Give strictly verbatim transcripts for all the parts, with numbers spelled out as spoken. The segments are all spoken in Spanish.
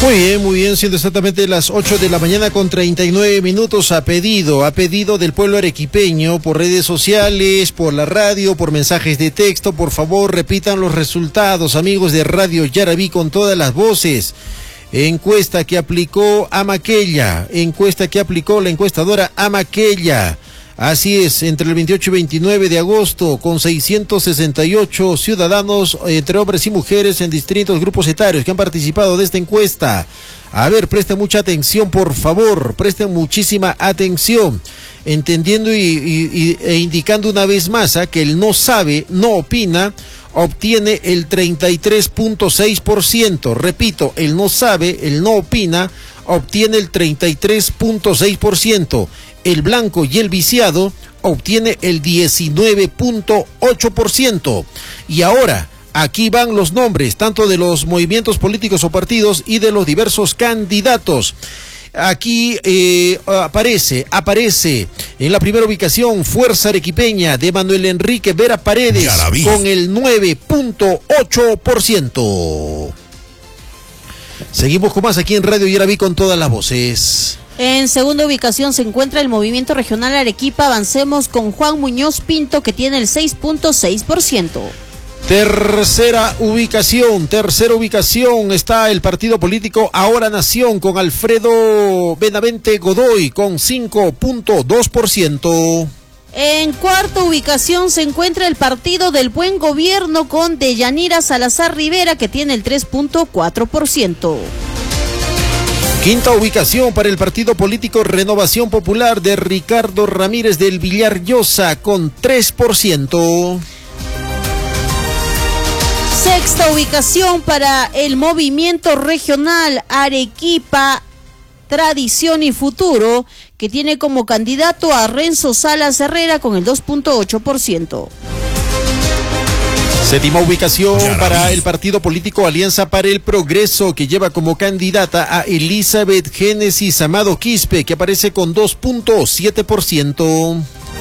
Muy bien, muy bien, siendo exactamente las ocho de la mañana con treinta y nueve minutos, a pedido, a pedido del pueblo arequipeño, por redes sociales, por la radio, por mensajes de texto, por favor repitan los resultados, amigos de Radio Yarabí, con todas las voces. Encuesta que aplicó Amaquella, encuesta que aplicó la encuestadora Amaquella. Así es, entre el veintiocho y veintinueve de agosto, con seiscientos sesenta y ocho ciudadanos, entre hombres y mujeres en distintos grupos etarios que han participado de esta encuesta. A ver, presten mucha atención, por favor, presten muchísima atención, entendiendo y, y, y e indicando una vez más ¿eh? que el no sabe, no opina, obtiene el treinta y tres punto seis por ciento. Repito, el no sabe, el no opina, obtiene el treinta y tres punto seis por ciento. El blanco y el viciado obtiene el diecinueve punto ocho por ciento. Y ahora, aquí van los nombres, tanto de los movimientos políticos o partidos y de los diversos candidatos. Aquí eh, aparece, aparece en la primera ubicación Fuerza Arequipeña de Manuel Enrique Vera Paredes con el nueve punto ocho por ciento. Seguimos con más aquí en Radio Yarabí con todas las voces. En segunda ubicación se encuentra el Movimiento Regional Arequipa Avancemos con Juan Muñoz Pinto, que tiene el seis punto seis por ciento. Tercera ubicación, tercera ubicación está el partido político Ahora Nación con Alfredo Benavente Godoy con cinco punto dos por ciento. En cuarta ubicación se encuentra el Partido del Buen Gobierno con Deyanira Salazar Rivera, que tiene el tres punto cuatro por ciento. Quinta ubicación para el partido político Renovación Popular de Ricardo Ramírez del Villar Llosa con tres por ciento. Sexta ubicación para el Movimiento Regional Arequipa Tradición y Futuro, que tiene como candidato a Renzo Salas Herrera con el dos punto ocho por ciento. Séptima ubicación para el partido político Alianza para el Progreso, que lleva como candidata a Elizabeth Génesis Amado Quispe, que aparece con dos punto siete por ciento.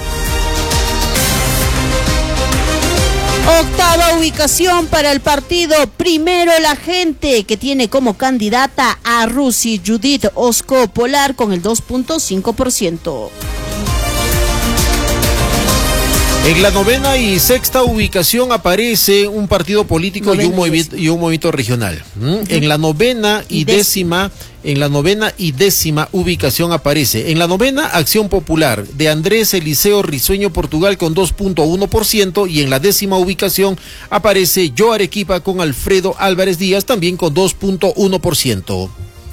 Octava ubicación para el partido Primero la Gente, que tiene como candidata a Rusi Judith Osco Polar con el dos punto cinco por ciento. En la novena y sexta ubicación aparece un partido político y un, movimiento, y un movimiento regional. ¿Mm? Uh-huh. En la novena y décima, en la novena y décima ubicación aparece. En la novena, Acción Popular de Andrés Eliseo Risueño Portugal con dos punto uno por ciento, y en la décima ubicación aparece Yo Arequipa con Alfredo Álvarez Díaz también con dos punto uno por ciento.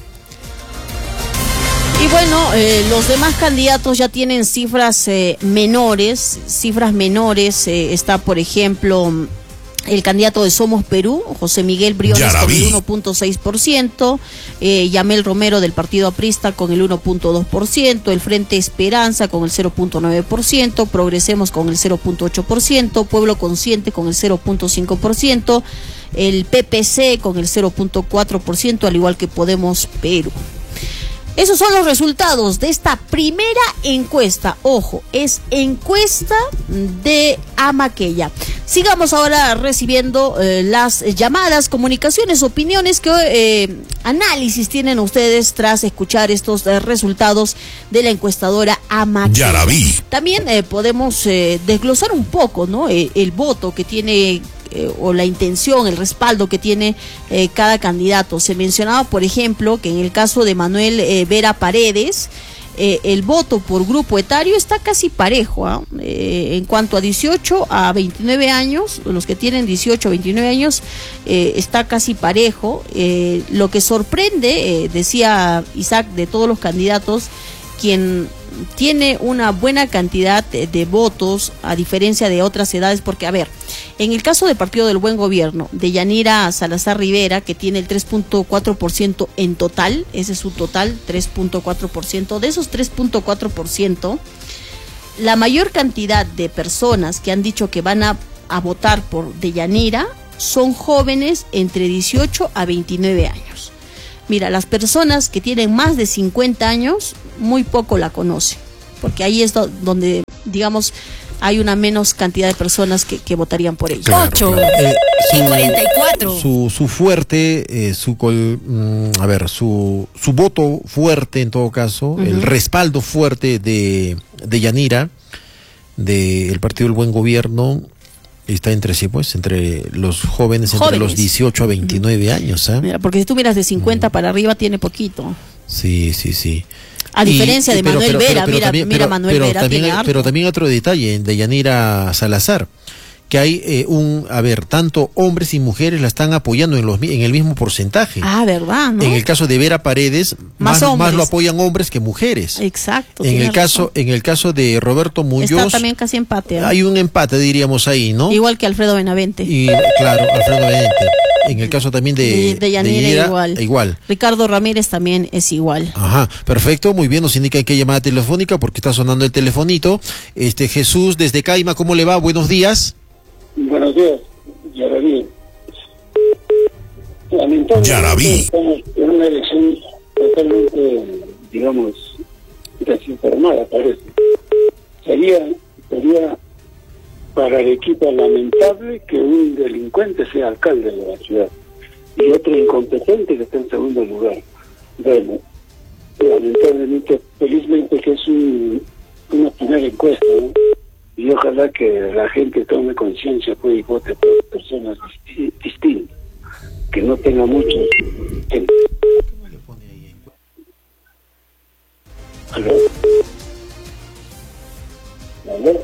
Y bueno, eh, los demás candidatos ya tienen cifras eh, menores, cifras menores. Eh, está, por ejemplo, el candidato de Somos Perú, José Miguel Briones, con el uno punto seis por ciento, eh, Yamel Romero del Partido Aprista con el uno punto dos por ciento, el Frente Esperanza con el cero punto nueve por ciento, Progresemos con el cero punto ocho por ciento, Pueblo Consciente con el cero punto cinco por ciento, el P P C con el cero punto cuatro por ciento, al igual que Podemos Perú. Esos son los resultados de esta primera encuesta. Ojo, es encuesta de Amaquella. Sigamos ahora recibiendo eh, las llamadas, comunicaciones, opiniones, que eh, análisis tienen ustedes tras escuchar estos eh, resultados de la encuestadora Amaquella. Ya la vi. También eh, podemos eh, desglosar un poco, ¿no? Eh, el voto que tiene Eh, o la intención, el respaldo que tiene eh, cada candidato. Se mencionaba, por ejemplo, que en el caso de Manuel eh, Vera Paredes, eh, el voto por grupo etario está casi parejo, ¿eh? Eh, en cuanto a dieciocho a veintinueve años, los que tienen dieciocho a veintinueve años, eh, está casi parejo. Eh, lo que sorprende, eh, decía Isaac, de todos los candidatos, quien tiene una buena cantidad de, de votos, a diferencia de otras edades, porque, a ver, en el caso del Partido del Buen Gobierno, de Yanira Salazar Rivera, que tiene el tres punto cuatro por ciento en total, ese es su total, tres punto cuatro por ciento, de esos tres punto cuatro por ciento, la mayor cantidad de personas que han dicho que van a, a votar por Deyanira son jóvenes entre dieciocho a veintinueve años. Mira, las personas que tienen más de cincuenta años, muy poco la conocen, porque ahí es do, donde, digamos, hay una menos cantidad de personas que, que votarían por ella. Claro, Ocho. Claro. Eh, su, su, su fuerte, eh, su col, mm, a ver, su, su voto fuerte en todo caso, uh-huh. el respaldo fuerte de, de Yanira, del Partido del Buen Gobierno, está entre sí, pues, entre los jóvenes, jóvenes. entre los dieciocho a veintinueve uh-huh. años. ¿eh? Mira, porque si tú miras de cincuenta uh-huh. para arriba, tiene poquito. Sí, sí, sí. A diferencia y, de pero, Manuel pero, Vera, pero, pero, mira, también, mira pero, Manuel pero Vera también, tiene harto. Pero también otro detalle de Yanira Salazar, que hay eh, un, a ver, tanto hombres y mujeres la están apoyando en los en el mismo porcentaje. Ah, ¿verdad? ¿No? En el caso de Vera Paredes, más, más, más lo apoyan hombres que mujeres. Exacto. En el caso, razón. en el caso de Roberto Muñoz, está también casi empate. ¿no? Hay un empate, diríamos ahí, ¿no? Igual que Alfredo Benavente. Y claro, Alfredo Benavente. En el caso también de, de, de Yanira, de Yanira igual. igual. Ricardo Ramírez también es igual. Ajá, perfecto, muy bien, nos indica que hay llamada telefónica porque está sonando el telefonito. Este Jesús desde Caima, ¿cómo le va? Buenos días. Buenos días, Yaraví. Lamentablemente estamos en una elección totalmente, digamos, desinformada, parece. Sería, sería para Arequipa lamentable que un delincuente sea alcalde de la ciudad y otro incompetente que esté en segundo lugar. Bueno, lamentablemente, felizmente que es un, una primera encuesta, ¿no? Y ojalá que la gente tome conciencia pues, y vote por personas disti- distintas, que no tenga muchos. ¿Aló? ¿Aló?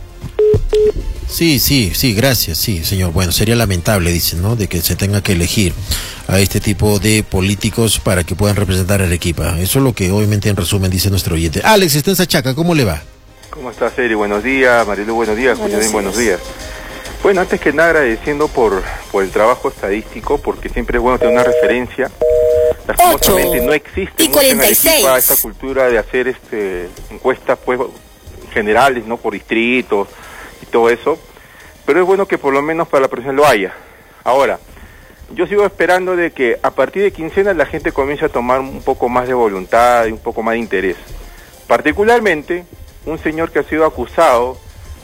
Sí, sí, sí, gracias, sí, señor. Bueno, sería lamentable, dicen, ¿no?, de que se tenga que elegir a este tipo de políticos para que puedan representar a Arequipa. Eso es lo que, obviamente, en resumen, dice nuestro oyente. Alex, está en Sachaca, ¿cómo le va? ¿Cómo estás, Eri? Buenos días. Marilu, buenos días. Buenos, buenos días. Bueno, antes que nada, agradeciendo por, por el trabajo estadístico, porque siempre es bueno tener una referencia. Lastimosamente no existe mucho en Arequipa esta cultura de hacer este encuestas pues generales, ¿no?, por distritos y todo eso. Pero es bueno que por lo menos para la persona lo haya. Ahora, yo sigo esperando de que a partir de quincena la gente comience a tomar un poco más de voluntad y un poco más de interés. Particularmente, un señor que ha sido acusado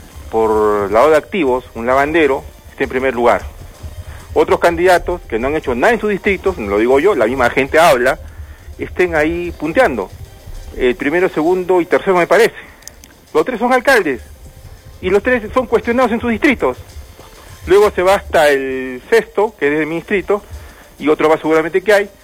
por lavado de activos, un lavandero, está en primer lugar. Otros candidatos que no han hecho nada en sus distritos, no lo digo yo, la misma gente habla, estén ahí punteando. El primero, segundo y tercero me parece. Los tres son alcaldes y los tres son cuestionados en sus distritos. Luego se va hasta el sexto, que es de mi distrito, y otro más seguramente que hay,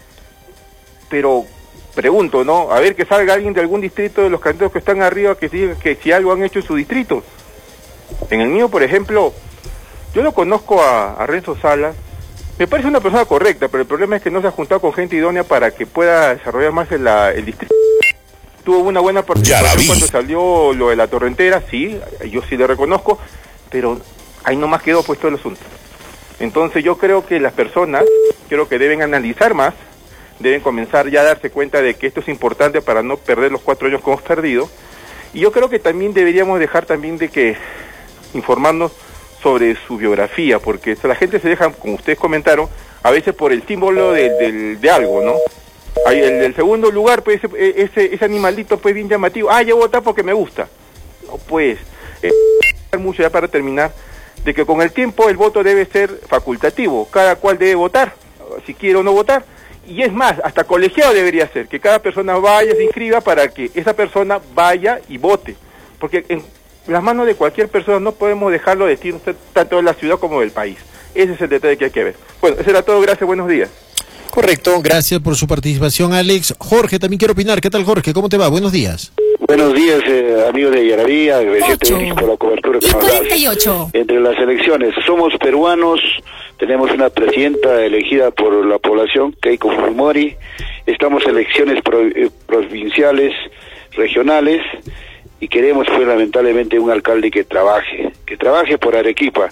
pero pregunto, ¿no? A ver, que salga alguien de algún distrito de los candidatos que están arriba que diga que si algo han hecho en su distrito. En el mío, por ejemplo, yo no conozco a, a Renzo Salas, me parece una persona correcta, pero el problema es que no se ha juntado con gente idónea para que pueda desarrollar más el, la, el distrito. Tuvo una buena participación cuando salió lo de la torrentera, sí, yo sí le reconozco, pero ahí nomás quedó puesto el asunto. Entonces yo creo que las personas, creo que deben analizar más, deben comenzar ya a darse cuenta de que esto es importante para no perder los cuatro años que hemos perdido. Y yo creo que también deberíamos dejar también de que informarnos sobre su biografía, porque la gente se deja, como ustedes comentaron, a veces por el símbolo de, de, de algo, ¿no? Ahí el del segundo lugar, pues ese, ese, ese animalito pues bien llamativo, ah, yo voy a votar porque me gusta. No, pues, eh, mucho ya para terminar, de que con el tiempo el voto debe ser facultativo, cada cual debe votar, si quiere o no votar. Y es más, hasta colegiado debería ser, que cada persona vaya, se inscriba para que esa persona vaya y vote. Porque en las manos de cualquier persona no podemos dejarlo decir tanto de la ciudad como del país. Ese es el detalle que hay que ver. Bueno, eso era todo, gracias, buenos días. Correcto, gracias por su participación, Alex. Jorge, también quiero opinar. ¿Qué tal, Jorge? ¿Cómo te va? Buenos días. Buenos días, eh, amigos de Yaraví, agradecerte por la cobertura que nos das. Entre las elecciones, somos peruanos, tenemos una presidenta elegida por la población, Keiko Fujimori, estamos en elecciones pro, eh, provinciales, regionales, y queremos pues lamentablemente un alcalde que trabaje, que trabaje por Arequipa.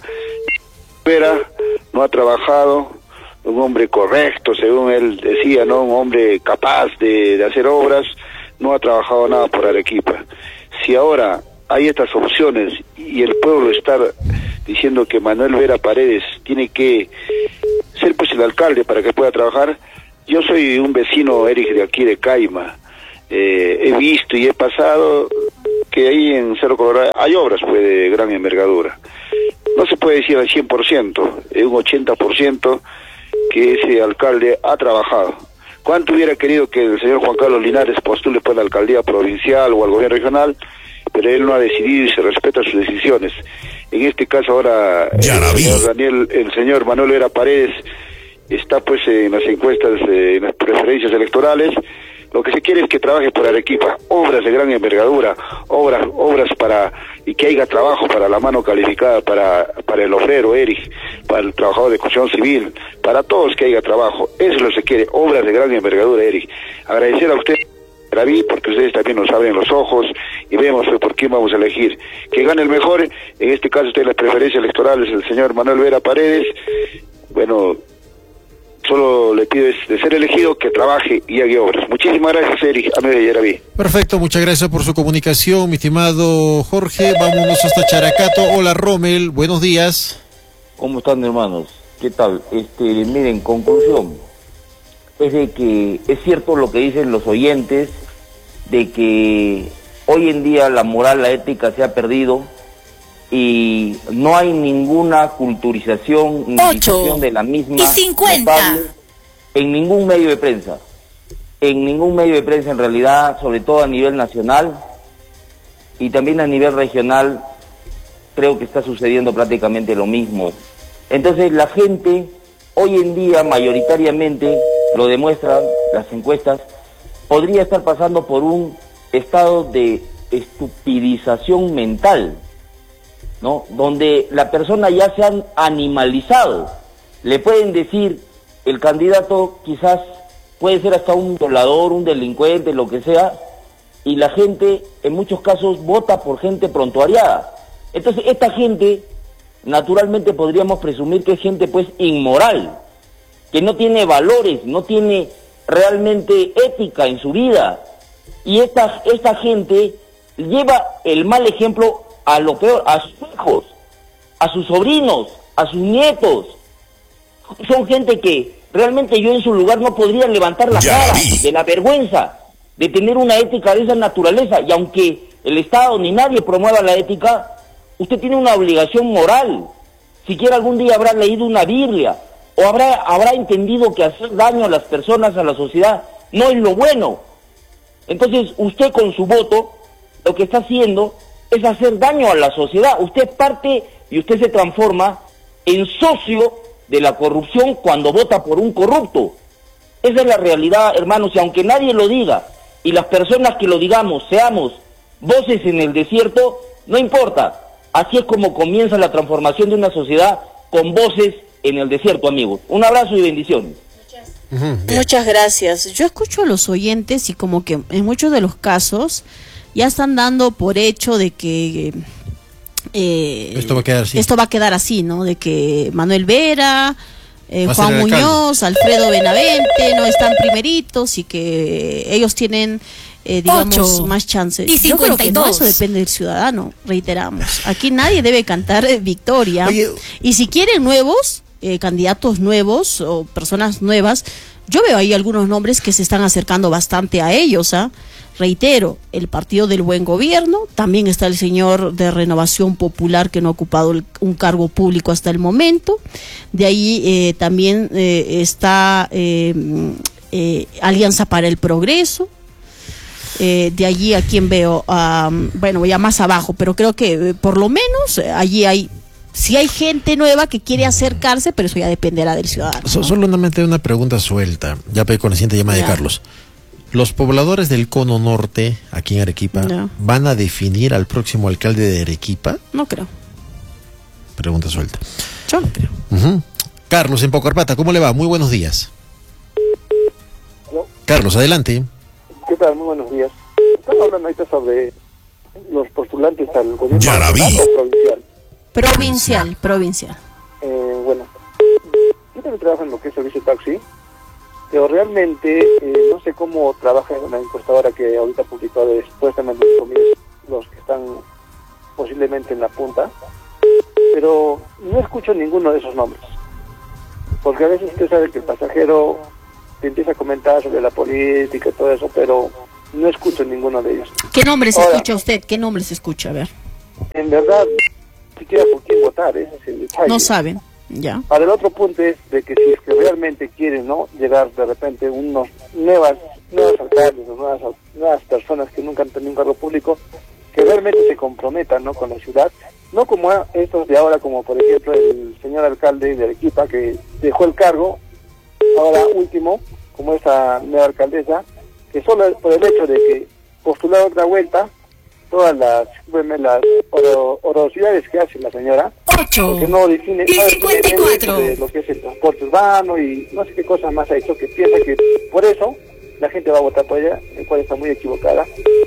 Vera no ha trabajado, un hombre correcto, según él decía, ¿no? Un hombre capaz de, de hacer obras, no ha trabajado nada por Arequipa. Si ahora hay estas opciones y el pueblo está diciendo que Manuel Vera Paredes tiene que ser pues el alcalde para que pueda trabajar, yo soy un vecino, Eric, de aquí de Caima, eh, he visto y he pasado que ahí en Cerro Colorado hay obras pues de gran envergadura. no se puede decir al cien por ciento, es un ochenta por ciento que ese alcalde ha trabajado. ¿Cuánto hubiera querido que el señor Juan Carlos Linares postule por la alcaldía provincial o al gobierno regional? Pero él no ha decidido y se respeta sus decisiones. En este caso ahora el señor Daniel, el señor Manuel Vera Paredes está pues en las encuestas, eh, en las preferencias electorales. Lo que se quiere es que trabaje por Arequipa, obras de gran envergadura, obras obras para, y que haya trabajo para la mano calificada, para para el obrero, Eric, para el trabajador de construcción civil, para todos que haya trabajo. Eso es lo que se quiere, obras de gran envergadura, Eric. Agradecer a usted, David, porque ustedes también nos abren los ojos y vemos por quién vamos a elegir. Que gane el mejor, en este caso usted las preferencias electorales, el señor Manuel Vera Paredes. Bueno, solo le pido es de ser elegido que trabaje y haga obras. Muchísimas gracias, Eric, amigo de Yaraví. Perfecto, muchas gracias por su comunicación, mi estimado Jorge. Vámonos hasta Characato. Hola, Rommel, buenos días. ¿Cómo están, hermanos? ¿Qué tal? Este, miren, conclusión, es de que es cierto lo que dicen los oyentes, de que hoy en día la moral, la ética se ha perdido, y no hay ninguna culturización ni difusión de la misma y cincuenta en ningún medio de prensa, en ningún medio de prensa en realidad, sobre todo a nivel nacional y también a nivel regional. Creo que está sucediendo prácticamente lo mismo. Entonces la gente hoy en día mayoritariamente, lo demuestran las encuestas, podría estar pasando por un estado de estupidización mental, ¿no? Donde la persona ya se han animalizado. Le pueden decir, el candidato quizás puede ser hasta un violador, un delincuente, lo que sea, y la gente en muchos casos vota por gente prontuariada. Entonces esta gente, naturalmente podríamos presumir que es gente pues inmoral, que no tiene valores, no tiene realmente ética en su vida, y esta, esta gente lleva el mal ejemplo a lo peor, a sus hijos, a sus sobrinos, a sus nietos. Son gente que realmente yo en su lugar no podría levantar la cara de la vergüenza de tener una ética de esa naturaleza, y aunque el Estado ni nadie promueva la ética, usted tiene una obligación moral. Siquiera algún día habrá leído una Biblia, o habrá, habrá entendido que hacer daño a las personas, a la sociedad, no es lo bueno. Entonces usted con su voto lo que está haciendo es hacer daño a la sociedad. Usted parte y usted se transforma en socio de la corrupción cuando vota por un corrupto. Esa es la realidad, hermanos, y aunque nadie lo diga, y las personas que lo digamos seamos voces en el desierto, no importa. Así es como comienza la transformación de una sociedad, con voces en el desierto, amigos. Un abrazo y bendiciones. Uh-huh, Muchas gracias. Yo escucho a los oyentes y como que en muchos de los casos ya están dando por hecho de que eh, esto va a quedar así. Esto va a quedar así, ¿no? De que Manuel Vera, eh, Juan Muñoz, Alfredo Benavente no están primeritos y que ellos tienen, eh, digamos, ocho más chances. Y Yo creo que no, eso depende del ciudadano, reiteramos. Aquí nadie debe cantar eh, victoria. Oye, y si quieren nuevos eh, candidatos nuevos o personas nuevas, yo veo ahí algunos nombres que se están acercando bastante a ellos, ¿ah? ¿eh? Reitero, el Partido del Buen Gobierno, también está el señor de Renovación Popular que no ha ocupado el, un cargo público hasta el momento. De ahí eh, también eh, está eh, eh, Alianza para el Progreso. Eh, de allí a quien veo, um, bueno, ya más abajo, pero creo que eh, por lo menos eh, allí hay, sí hay gente nueva que quiere acercarse, pero eso ya dependerá del ciudadano, so, ¿no? Solamente una pregunta suelta, ya con la siguiente llamada ya de Carlos. ¿Los pobladores del Cono Norte, aquí en Arequipa, no. van a definir al próximo alcalde de Arequipa? No creo. Pregunta suelta. Yo no creo. Uh-huh. Carlos, en Pocarpata, ¿cómo le va? Muy buenos días. ¿Hello? Carlos, adelante. ¿Qué tal? Muy buenos días. Estamos hablando ahorita sobre los postulantes al gobierno provincial. Provincial, provincial. Eh, bueno, yo también trabajo en lo que es servicio taxi, pero realmente eh, no sé cómo trabaja en una encuestadora que ahorita publicó de supuestamente los que están posiblemente en la punta, pero no escucho ninguno de esos nombres, porque a veces usted sabe que el pasajero te empieza a comentar sobre la política y todo eso, pero no escucho ninguno de ellos. ¿Qué nombres Ahora, escucha usted? ¿Qué nombres escucha? A ver. En verdad, siquiera por quién votar, ese es el detalle. No saben, ya. Para el otro punto es de que si es que realmente quieren, ¿no?, llegar de repente unos nuevas, nuevas alcaldes o nuevas, nuevas personas que nunca han tenido un cargo público, que realmente se comprometan, ¿no?, con la ciudad, no como estos de ahora, como por ejemplo el señor alcalde de Arequipa, que dejó el cargo, ahora último, como esa nueva alcaldesa, que solo por el hecho de que postular otra vuelta, todas las, bueno, las oro, orosidades que hace la señora, porque no define, no define de lo que es el transporte urbano y no sé qué cosa más ha hecho, que piensa que por eso la gente va a votar por ella, el cual está muy equivocada.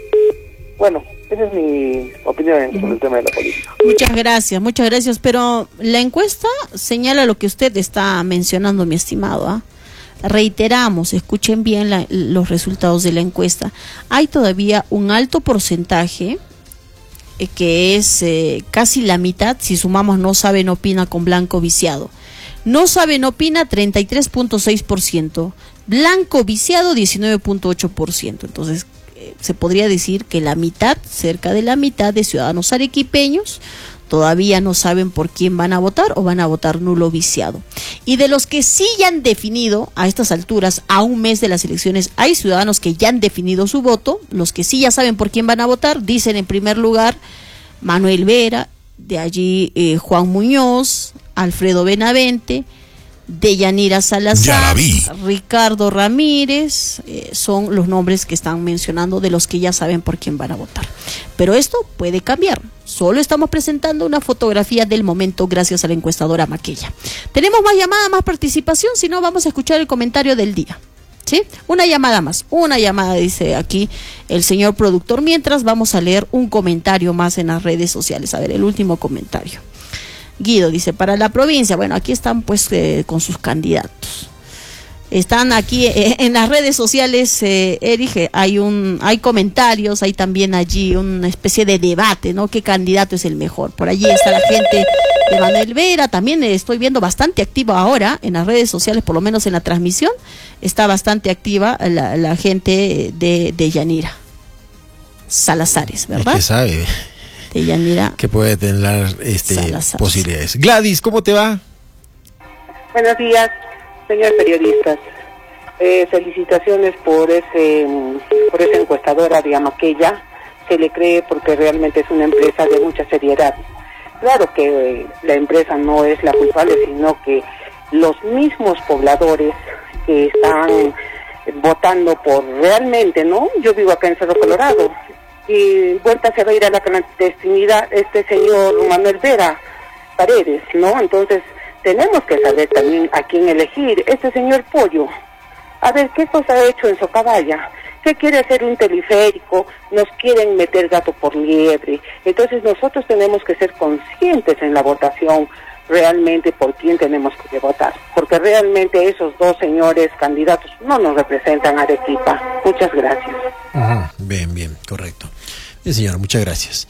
Bueno, esa es mi opinión sobre el tema de la política. Muchas gracias, muchas gracias, pero la encuesta señala lo que usted está mencionando, mi estimado, ¿ah? Reiteramos, escuchen bien la, los resultados de la encuesta. Hay todavía un alto porcentaje, eh, que es eh, casi la mitad, si sumamos no sabe, no opina con blanco viciado. No sabe, no opina treinta y tres punto seis por ciento, blanco viciado diecinueve punto ocho por ciento. Entonces, eh, se podría decir que la mitad, cerca de la mitad de ciudadanos arequipeños todavía no saben por quién van a votar o van a votar nulo viciado. Y de los que sí ya han definido a estas alturas, a un mes de las elecciones, hay ciudadanos que ya han definido su voto. Los que sí ya saben por quién van a votar, dicen en primer lugar Manuel Vera, de allí eh, Juan Muñoz, Alfredo Benavente, Deyanira Salazar, Ricardo Ramírez, eh, son los nombres que están mencionando de los que ya saben por quién van a votar. Pero esto puede cambiar. Solo estamos presentando una fotografía del momento gracias a la encuestadora Maquella. Tenemos más llamadas, más participación, si no vamos a escuchar el comentario del día. ¿Sí? Una llamada más, una llamada, dice aquí el señor productor, mientras vamos a leer un comentario más en las redes sociales. A ver, el último comentario. Guido dice, para la provincia, bueno, aquí están pues eh, con sus candidatos. Están aquí eh, en las redes sociales, eh, Erich, hay un, hay comentarios, hay también allí una especie de debate, ¿no? ¿Qué candidato es el mejor? Por allí está la gente de Manuel Vera, también estoy viendo bastante activa ahora en las redes sociales, por lo menos en la transmisión, está bastante activa la, la gente de, de Yanira Salazares, ¿verdad? Es que sabe de Yanira que puede tener este, posibilidades. Gladys, ¿cómo te va? Buenos días, señor periodistas. Eh, felicitaciones por ese por esa encuestadora de Amaquella. Se le cree porque realmente es una empresa de mucha seriedad. Claro que eh, la empresa no es la culpable, sino que los mismos pobladores que están votando por realmente, ¿no? Yo vivo acá en Cerro Colorado. Y vuelta se va a ir a la clandestinidad este señor Manuel Vera Paredes, ¿no? Entonces tenemos que saber también a quién elegir. Este señor Pollo, a ver, ¿qué cosa ha hecho en Socabaya? ¿Qué quiere hacer un teleférico? Nos quieren meter gato por liebre. Entonces nosotros tenemos que ser conscientes en la votación realmente por quién tenemos que votar, porque realmente esos dos señores candidatos no nos representan a Arequipa. Muchas gracias. Ajá, bien, bien, correcto. Bien, señora, muchas gracias.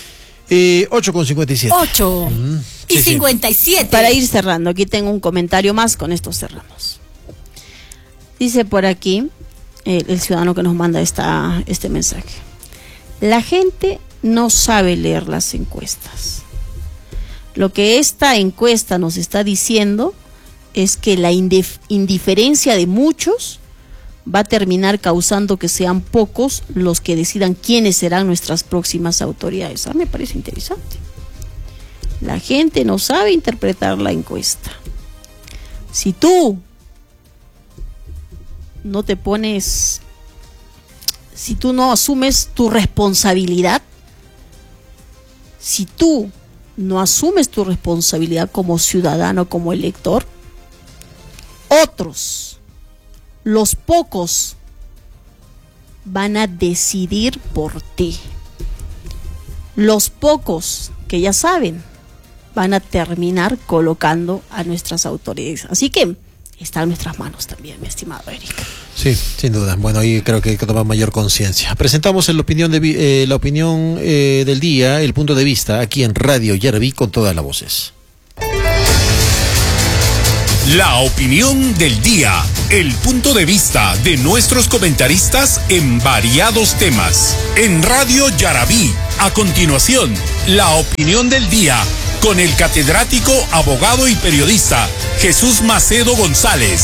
Eh, ocho con cincuenta y siete. ocho uh-huh. y sí, cincuenta y siete. Sí. Para ir cerrando, aquí tengo un comentario más, con esto cerramos. Dice por aquí el, el ciudadano que nos manda esta, este mensaje. La gente no sabe leer las encuestas. Lo que esta encuesta nos está diciendo es que la indif- indiferencia de muchos va a terminar causando que sean pocos los que decidan quiénes serán nuestras próximas autoridades. Ah, me parece interesante. La gente no sabe interpretar la encuesta. Si tú no te pones, si tú no asumes tu responsabilidad, si tú no asumes tu responsabilidad como ciudadano, como elector, otros, los pocos, van a decidir por ti. Los pocos que ya saben van a terminar colocando a nuestras autoridades. Así que está en nuestras manos también, mi estimado Erich. Sí, sin duda. Bueno, ahí creo que hay que tomar mayor conciencia. Presentamos la opinión, de, eh, la opinión eh, del día, el punto de vista, aquí en Radio Yaraví con todas las voces. La opinión del día, el punto de vista de nuestros comentaristas en variados temas. En Radio Yaraví, a continuación, la opinión del día con el catedrático, abogado y periodista Jesús Macedo González.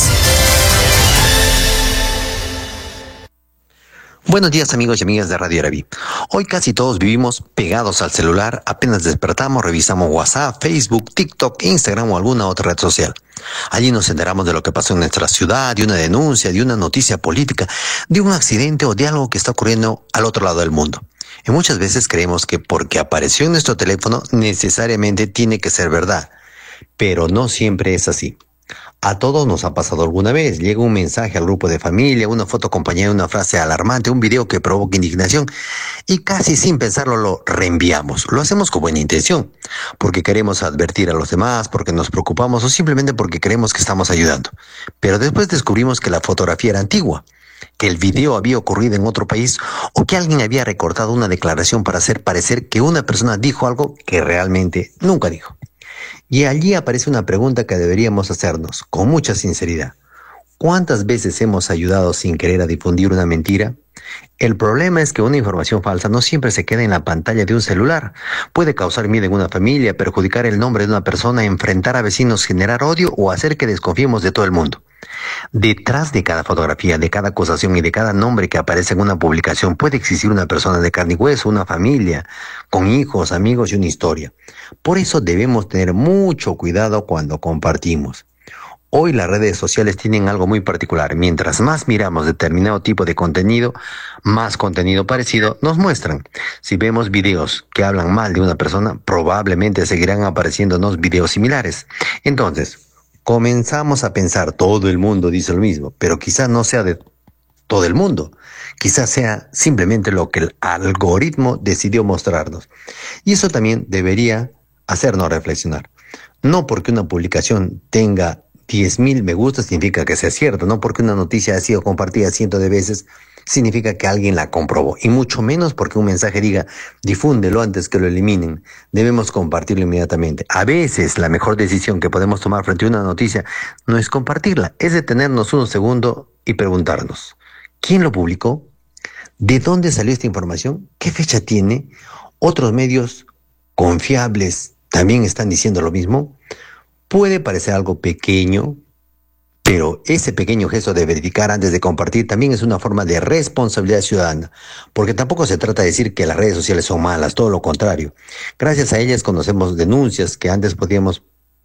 Buenos días, amigos y amigas de Radio Arabí. Hoy casi todos vivimos pegados al celular, apenas despertamos, revisamos WhatsApp, Facebook, TikTok, Instagram o alguna otra red social. Allí nos enteramos de lo que pasó en nuestra ciudad, de una denuncia, de una noticia política, de un accidente o de algo que está ocurriendo al otro lado del mundo. Y muchas veces creemos que porque apareció en nuestro teléfono necesariamente tiene que ser verdad, pero no siempre es así. A todos nos ha pasado alguna vez, llega un mensaje al grupo de familia, una foto acompañada de una frase alarmante, un video que provoca indignación y casi sin pensarlo lo reenviamos. Lo hacemos con buena intención, porque queremos advertir a los demás, porque nos preocupamos o simplemente porque creemos que estamos ayudando. Pero después descubrimos que la fotografía era antigua, que el video había ocurrido en otro país o que alguien había recortado una declaración para hacer parecer que una persona dijo algo que realmente nunca dijo. Y allí aparece una pregunta que deberíamos hacernos con mucha sinceridad. ¿Cuántas veces hemos ayudado sin querer a difundir una mentira? El problema es que una información falsa no siempre se queda en la pantalla de un celular. Puede causar miedo en una familia, perjudicar el nombre de una persona, enfrentar a vecinos, generar odio o hacer que desconfiemos de todo el mundo. Detrás de cada fotografía, de cada acusación y de cada nombre que aparece en una publicación puede existir una persona de carne y hueso, una familia, con hijos, amigos y una historia. Por eso debemos tener mucho cuidado cuando compartimos. Hoy las redes sociales tienen algo muy particular. Mientras más miramos determinado tipo de contenido, más contenido parecido nos muestran. Si vemos videos que hablan mal de una persona, probablemente seguirán apareciéndonos videos similares. Entonces, comenzamos a pensar, todo el mundo dice lo mismo, pero quizás no sea de todo el mundo. Quizás sea simplemente lo que el algoritmo decidió mostrarnos. Y eso también debería hacernos reflexionar. No porque una publicación tenga diez mil me gusta significa que sea cierto, no porque una noticia ha sido compartida cientos de veces significa que alguien la comprobó, y mucho menos porque un mensaje diga difúndelo antes que lo eliminen. Debemos compartirlo inmediatamente. A veces la mejor decisión que podemos tomar frente a una noticia no es compartirla, es detenernos un segundo y preguntarnos: ¿quién lo publicó? ¿De dónde salió esta información? ¿Qué fecha tiene? ¿Otros medios confiables también están diciendo lo mismo? Puede parecer algo pequeño, pero ese pequeño gesto de verificar antes de compartir también es una forma de responsabilidad ciudadana, porque tampoco se trata de decir que las redes sociales son malas, todo lo contrario. Gracias a ellas conocemos denuncias que antes podíamos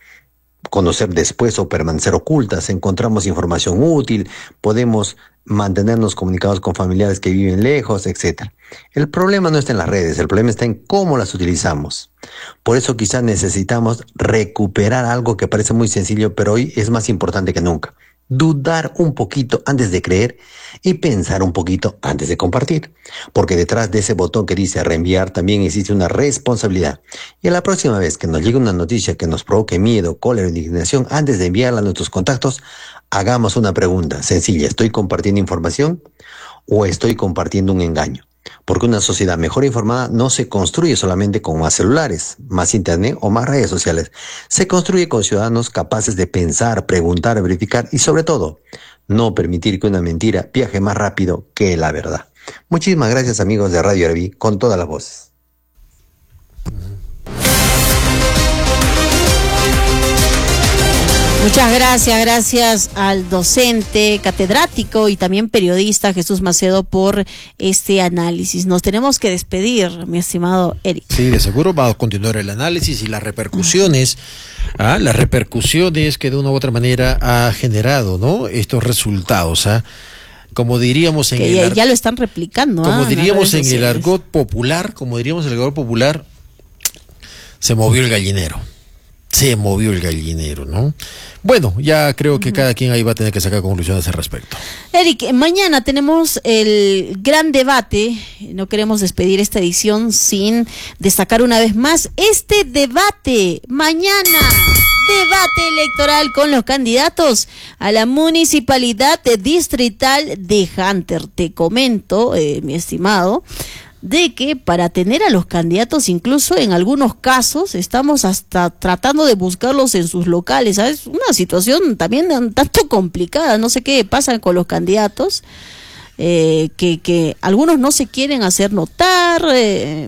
conocer después o permanecer ocultas, encontramos información útil, podemos mantenernos comunicados con familiares que viven lejos, etcétera. El problema no está en las redes, el problema está en cómo las utilizamos. Por eso quizás necesitamos recuperar algo que parece muy sencillo, pero hoy es más importante que nunca. Dudar un poquito antes de creer y pensar un poquito antes de compartir. Porque detrás de ese botón que dice reenviar también existe una responsabilidad. Y a la próxima vez que nos llegue una noticia que nos provoque miedo, cólera o indignación, antes de enviarla a nuestros contactos, hagamos una pregunta sencilla: ¿estoy compartiendo información o estoy compartiendo un engaño? Porque una sociedad mejor informada no se construye solamente con más celulares, más internet o más redes sociales. Se construye con ciudadanos capaces de pensar, preguntar, verificar y sobre todo, no permitir que una mentira viaje más rápido que la verdad. Muchísimas gracias, amigos de Radio Arabí, con todas las voces. Muchas gracias, gracias al docente, catedrático y también periodista Jesús Macedo por este análisis. Nos tenemos que despedir, mi estimado Eric. Sí, de seguro va a continuar el análisis y las repercusiones, ¿ah? las repercusiones que de una u otra manera ha generado, ¿no? Estos resultados, ¿ah? Como diríamos en que el ya, ar... ya lo están replicando. Como ¿ah? diríamos en el argot popular, como diríamos en el argot popular, se movió el gallinero. Se movió el gallinero, ¿no? Bueno, ya creo que uh-huh. cada quien ahí va a tener que sacar conclusiones al respecto. Eric, mañana tenemos el gran debate. No queremos despedir esta edición sin destacar una vez más este debate. Mañana, debate electoral con los candidatos a la municipalidad distrital de Hunter. Te comento, eh, mi estimado, de que para tener a los candidatos, incluso en algunos casos, estamos hasta tratando de buscarlos en sus locales, ¿sabes? Una situación también un tanto complicada, no sé qué pasa con los candidatos, eh, que, que algunos no se quieren hacer notar, eh,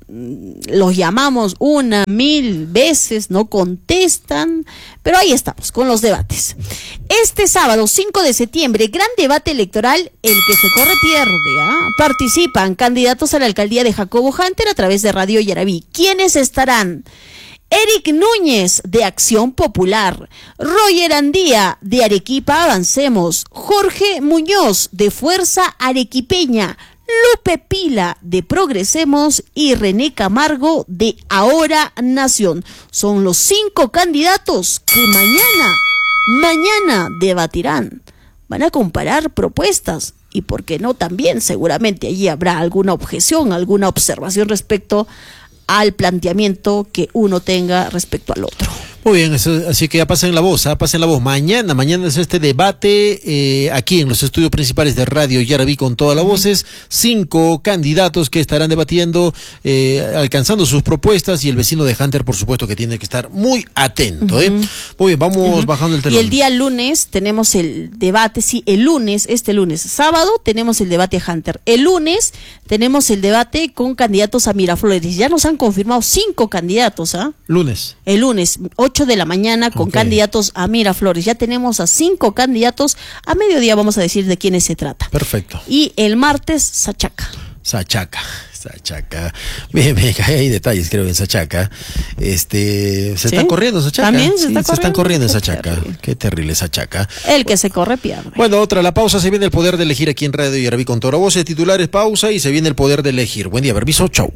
los llamamos una, mil veces, no contestan, pero ahí estamos con los debates. Este sábado cinco de septiembre, gran debate electoral, el que se corre pierde. ¿ah? Participan candidatos a la alcaldía de Jacobo Hunter a través de Radio Yaraví. ¿Quiénes estarán? Eric Núñez, de Acción Popular, Roger Andía, de Arequipa Avancemos, Jorge Muñoz, de Fuerza Arequipeña, Lupe Pila, de Progresemos, y René Camargo, de Ahora Nación. Son los cinco candidatos que mañana, mañana debatirán. Van a comparar propuestas y, por qué no, también seguramente allí habrá alguna objeción, alguna observación respecto al planteamiento que uno tenga respecto al otro. Muy bien, eso, así que ya pasen la voz, ¿eh? pasen la voz. Mañana, mañana es este debate eh, aquí en los estudios principales de Radio Yaraví con todas las voces. Cinco candidatos que estarán debatiendo, eh, alcanzando sus propuestas, y el vecino de Hunter, por supuesto, que tiene que estar muy atento. Uh-huh. ¿eh? Muy bien, vamos uh-huh. bajando el telón. Y el día lunes tenemos el debate, sí, el lunes, este lunes, sábado, tenemos el debate Hunter. El lunes tenemos el debate con candidatos a Miraflores. Ya nos han confirmado cinco candidatos, ¿ah? ¿eh? Lunes. El lunes, ocho de la mañana, con okay. candidatos a Miraflores. Ya tenemos a cinco candidatos. A mediodía vamos a decir de quiénes se trata. Perfecto. Y el martes, Sachaca. Sachaca. Sachaca. Bien, bien, hay detalles, creo, en Sachaca. Este, se ¿Sí? está corriendo Sachaca. También se, sí, está se están corriendo en Qué Sachaca. terrible. Qué terrible Sachaca. El que se corre pierde. Bueno, otra, la pausa, se viene el poder de elegir aquí en Radio Yaraví con Toro Voces, titulares, pausa, y se viene el poder de elegir. Buen día, permiso, chau.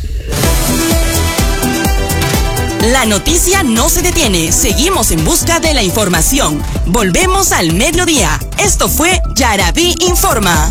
La noticia no se detiene. Seguimos en busca de la información. Volvemos al mediodía. Esto fue Yaraví Informa.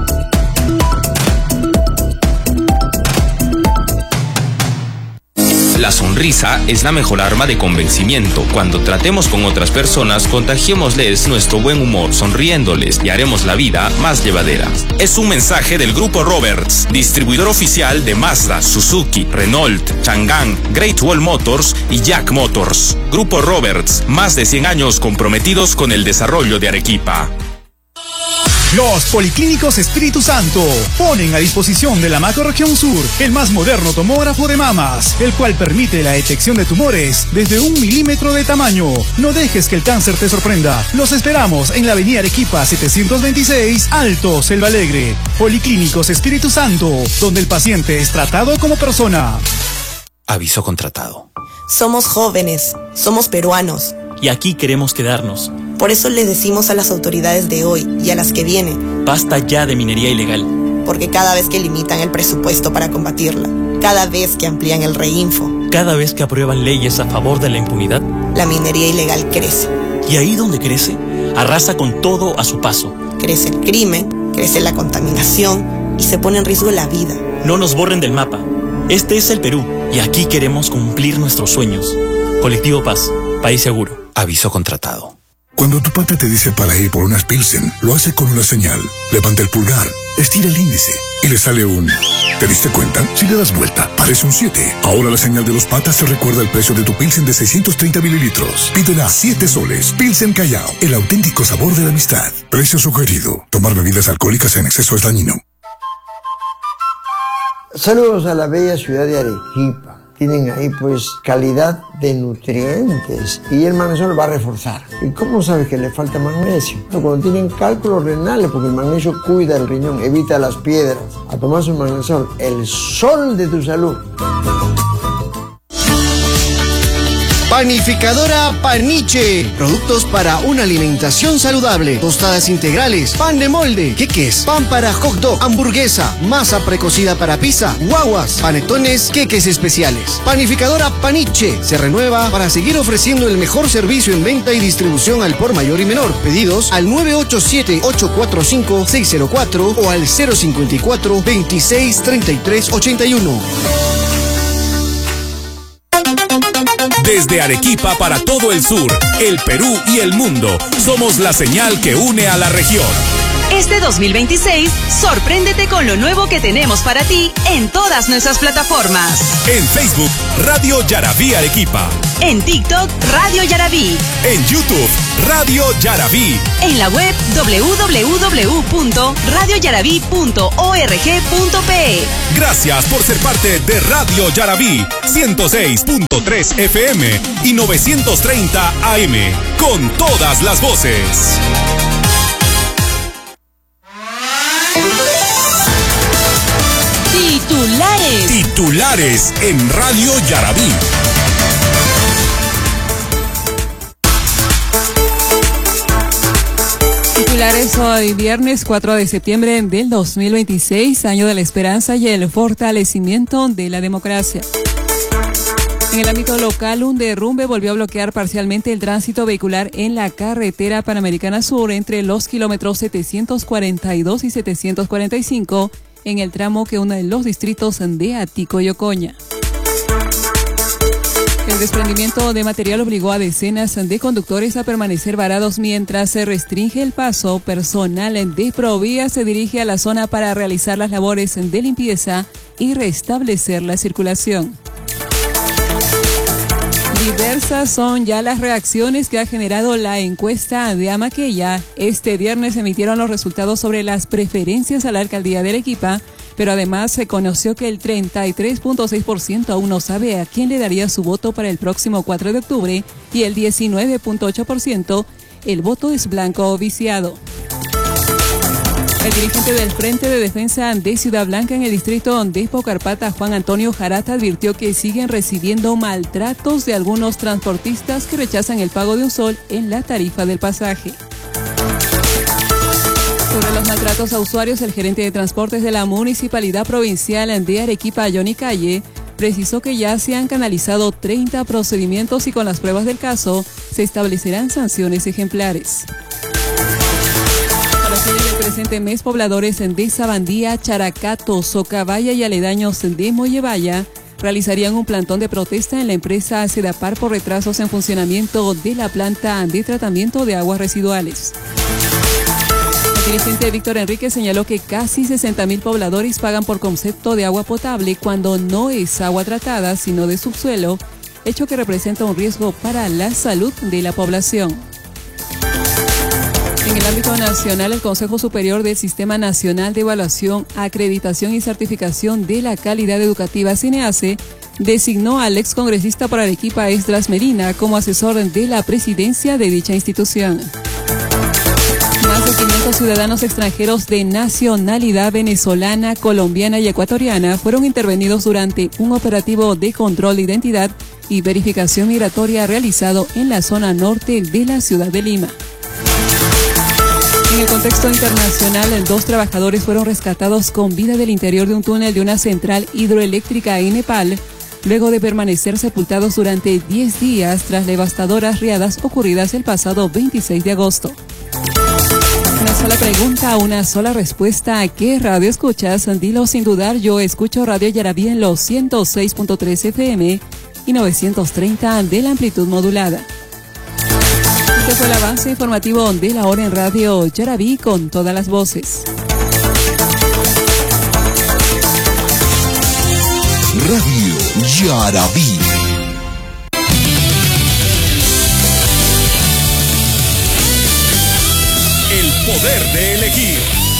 La sonrisa es la mejor arma de convencimiento. Cuando tratemos con otras personas, contagiémosles nuestro buen humor, sonriéndoles, y haremos la vida más llevadera. Es un mensaje del Grupo Roberts, distribuidor oficial de Mazda, Suzuki, Renault, Chang'an, Great Wall Motors y Jack Motors. Grupo Roberts, más de cien años comprometidos con el desarrollo de Arequipa. Los Policlínicos Espíritu Santo ponen a disposición de la Macrorregión Sur el más moderno tomógrafo de mamas, el cual permite la detección de tumores desde un milímetro de tamaño. No dejes que el cáncer te sorprenda. Los esperamos en la avenida Arequipa setecientos veintiséis, Alto, Selva Alegre. Policlínicos Espíritu Santo, donde el paciente es tratado como persona. Aviso contratado. Somos jóvenes, somos peruanos. Y aquí queremos quedarnos. Por eso les decimos a las autoridades de hoy y a las que vienen: basta ya de minería ilegal. Porque cada vez que limitan el presupuesto para combatirla, cada vez que amplían el reinfo, cada vez que aprueban leyes a favor de la impunidad, la minería ilegal crece. Y ahí donde crece, arrasa con todo a su paso. Crece el crimen, crece la contaminación y se pone en riesgo la vida. No nos borren del mapa. Este es el Perú y aquí queremos cumplir nuestros sueños. Colectivo Paz, país seguro. Aviso contratado. Cuando tu pata te dice para ir por unas Pilsen, lo hace con una señal. Levanta el pulgar, estira el índice y le sale un... ¿Te diste cuenta? Si le das vuelta, parece un siete. Ahora la señal de los patas te recuerda el precio de tu Pilsen de seiscientos treinta mililitros. Pídela a siete soles. Pilsen Callao, el auténtico sabor de la amistad. Precio sugerido. Tomar bebidas alcohólicas en exceso es dañino. Saludos a la bella ciudad de Arequipa. Tienen ahí pues calidad de nutrientes y el magnesio lo va a reforzar. ¿Y cómo sabes que le falta magnesio? Cuando tienen cálculos renales, porque el magnesio cuida el riñón, evita las piedras. A tomar su magnesol, el sol de tu salud. Panificadora Paniche. Productos para una alimentación saludable. Tostadas integrales, pan de molde, queques, pan para hot dog, hamburguesa, masa precocida para pizza, guaguas, panetones, queques especiales. Panificadora Paniche se renueva para seguir ofreciendo el mejor servicio en venta y distribución al por mayor y menor. Pedidos al nueve ocho siete, ocho cuatro cinco, seis cero cuatro o al cero cinco cuatro, veintiséis, treinta y tres, ochenta y uno. Desde Arequipa para todo el sur, el Perú y el mundo, somos la señal que une a la región. Este dos mil veintiséis, sorpréndete con lo nuevo que tenemos para ti en todas nuestras plataformas. En Facebook, Radio Yarabí Arequipa. En TikTok, Radio Yarabí. En YouTube, Radio Yarabí. En la web doble u doble u doble u punto radio yarabí punto org punto pe. Gracias por ser parte de Radio Yarabí, ciento seis punto tres F M y novecientos treinta A M, con todas las voces. Titulares. Titulares en Radio Yarabí. Titulares hoy, viernes cuatro de septiembre del dos mil veintiséis, año de la esperanza y el fortalecimiento de la democracia. En el ámbito local, un derrumbe volvió a bloquear parcialmente el tránsito vehicular en la carretera Panamericana Sur entre los kilómetros setecientos cuarenta y dos y setecientos cuarenta y cinco en el tramo que une los distritos de Atico y Ocoña. El desprendimiento de material obligó a decenas de conductores a permanecer varados mientras se restringe el paso. Personal de Provía se dirige a la zona para realizar las labores de limpieza y restablecer la circulación. Diversas son ya las reacciones que ha generado la encuesta de Amaqueya. Este viernes se emitieron los resultados sobre las preferencias a la alcaldía de Arequipa, pero además se conoció que el treinta y tres punto seis por ciento aún no sabe a quién le daría su voto para el próximo cuatro de octubre y el diecinueve punto ocho por ciento el voto es blanco o viciado. El dirigente del Frente de Defensa de Ciudad Blanca en el distrito de Pocarpata, Juan Antonio Jarata, advirtió que siguen recibiendo maltratos de algunos transportistas que rechazan el pago de un sol en la tarifa del pasaje. Sobre los maltratos a usuarios, el gerente de transportes de la Municipalidad Provincial de Arequipa, Johnny Calle, precisó que ya se han canalizado treinta procedimientos y con las pruebas del caso se establecerán sanciones ejemplares. Para fines del presente mes, pobladores de Sabandía, Characato, Socabaya y aledaños de Mollevaya realizarían un plantón de protesta en la empresa Sedapar por retrasos en funcionamiento de la planta de tratamiento de aguas residuales. El dirigente Víctor Enrique señaló que casi sesenta mil pobladores pagan por concepto de agua potable cuando no es agua tratada, sino de subsuelo, hecho que representa un riesgo para la salud de la población. En el ámbito nacional, el Consejo Superior del Sistema Nacional de Evaluación, Acreditación y Certificación de la Calidad Educativa, CINEACE, designó al excongresista por Arequipa, Esdras Medina, como asesor de la presidencia de dicha institución. Más de quinientos ciudadanos extranjeros de nacionalidad venezolana, colombiana y ecuatoriana fueron intervenidos durante un operativo de control de identidad y verificación migratoria realizado en la zona norte de la ciudad de Lima. En el contexto internacional, dos trabajadores fueron rescatados con vida del interior de un túnel de una central hidroeléctrica en Nepal, luego de permanecer sepultados durante diez días tras devastadoras riadas ocurridas el pasado veintiséis de agosto. Una sola pregunta, una sola respuesta. ¿A qué radio escuchas? Dilo sin dudar. Yo escucho Radio Yarabí en los ciento seis punto tres F M y novecientos treinta de la amplitud modulada. Este fue el avance informativo de la hora en Radio Yarabí con todas las voces. Radio Yarabí. El poder de elegir.